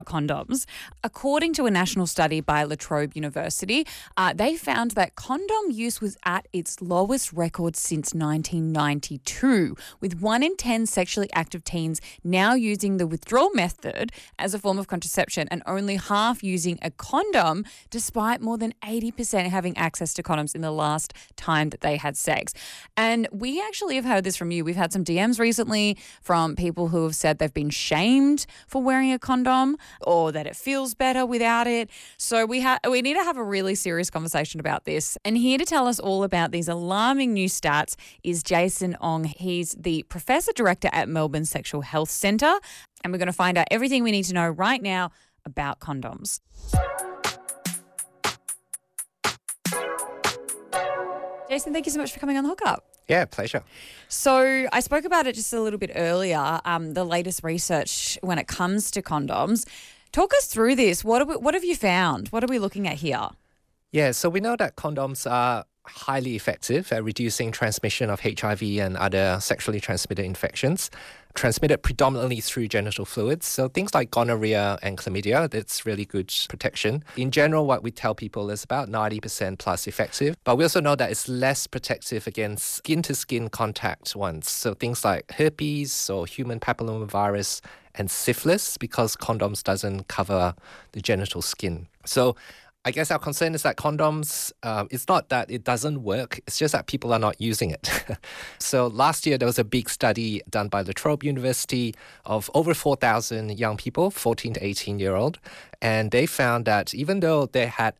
condoms. According to a national study by La Trobe University, they found that condom use was at its lowest record since 1992, with 1 in 10 sexually active teens now using the withdrawal method as a form of contraception and only half using a condom, despite more than 80% having access to condoms in the last time that they had sex. And we actually have heard this from you. We've had some DMs recently from people who have said they've been shamed for wearing a condom, or that it feels better without it. So we need to have a really serious conversation about this. And here to tell us all about these alarming new stats is Jason Ong. He's the Professor Director at Melbourne Sexual Health Centre. And we're going to find out everything we need to know right now about condoms. Jason, thank you so much for coming on the hookup. Yeah, pleasure. So I spoke about it just a little bit earlier, the latest research when it comes to condoms. Talk us through this. What have you found? What are we looking at here? Yeah, so we know that condoms are highly effective at reducing transmission of HIV and other sexually transmitted infections, transmitted predominantly through genital fluids. So things like gonorrhea and chlamydia, that's really good protection. In general, what we tell people is about 90% plus effective. But we also know that it's less protective against skin-to-skin contact ones. So things like herpes or human papillomavirus and syphilis, because condoms doesn't cover the genital skin. So I guess our concern is that condoms, it's not that it doesn't work, it's just that people are not using it. So last year, there was a big study done by La Trobe University of over 4,000 young people, 14 to 18-year-old, and they found that even though they had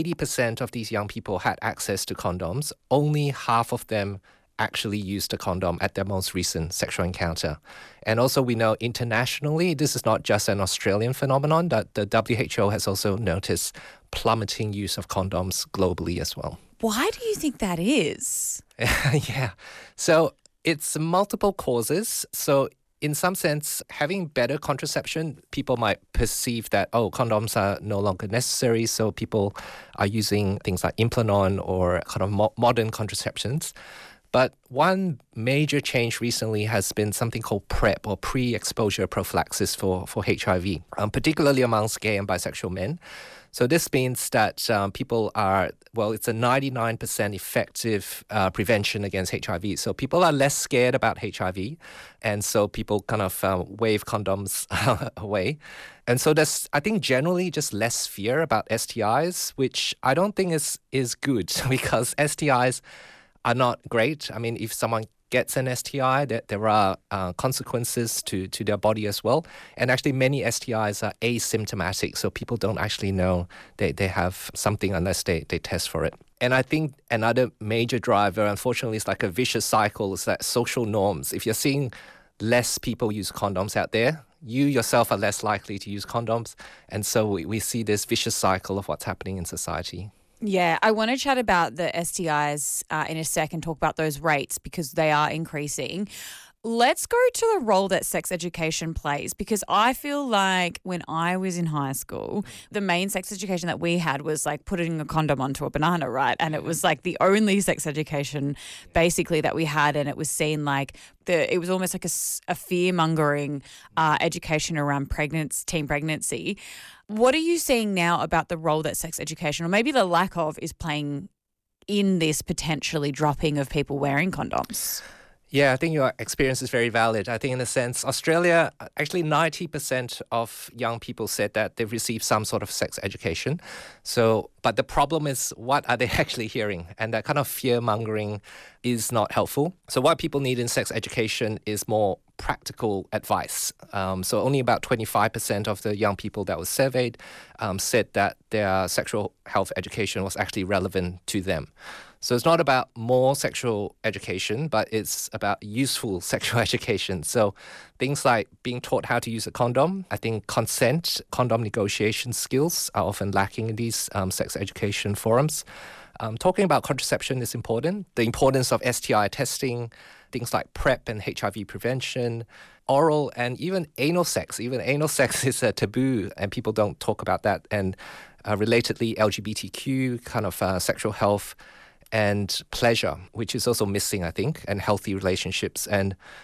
80% of these young people had access to condoms, only half of them actually used a condom at their most recent sexual encounter. And also we know internationally, this is not just an Australian phenomenon, that the WHO has also noticed plummeting use of condoms globally as well. Why do you think that is? Yeah. So it's multiple causes. So in some sense, having better contraception, people might perceive that, condoms are no longer necessary, so people are using things like Implanon or kind of modern contraceptions. But one major change recently has been something called PrEP, or pre-exposure prophylaxis for HIV, particularly amongst gay and bisexual men. So this means that people are, it's a 99% effective prevention against HIV. So people are less scared about HIV, and so people kind of wave condoms away. And so there's, I think, generally just less fear about STIs, which I don't think is good, because STIs are not great. I mean, if someone gets an STI, there are consequences to their body as well. And actually, many STIs are asymptomatic, so people don't actually know they have something unless they test for it. And I think another major driver, unfortunately, is like a vicious cycle, is that social norms. If you're seeing less people use condoms out there, you yourself are less likely to use condoms. And so we see this vicious cycle of what's happening in society. Yeah, I want to chat about the STIs in a second, talk about those rates because they are increasing. Let's go to the role that sex education plays, because I feel like when I was in high school, the main sex education that we had was like putting a condom onto a banana, right? And it was like the only sex education basically that we had, and it was seen like it was almost like a fear-mongering education around teen pregnancy. What are you seeing now about the role that sex education, or maybe the lack of, is playing in this potentially dropping of people wearing condoms? Yeah, I think your experience is very valid. I think in a sense, Australia, actually 90% of young people said that they've received some sort of sex education. So, but the problem is, what are they actually hearing? And that kind of fear-mongering is not helpful. So what people need in sex education is more practical advice. So only about 25% of the young people that was surveyed said that their sexual health education was actually relevant to them. So it's not about more sexual education, but it's about useful sexual education. So things like being taught how to use a condom, I think consent, condom negotiation skills are often lacking in these sex education forums. Talking about contraception is important. The importance of STI testing, things like PrEP and HIV prevention, oral and even anal sex. Even anal sex is a taboo and people don't talk about that. And relatedly, LGBTQ kind of sexual health and pleasure, which is also missing, I think, and healthy relationships. And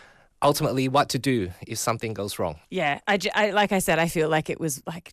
ultimately what to do if something goes wrong. Yeah, like I said, I feel like it was like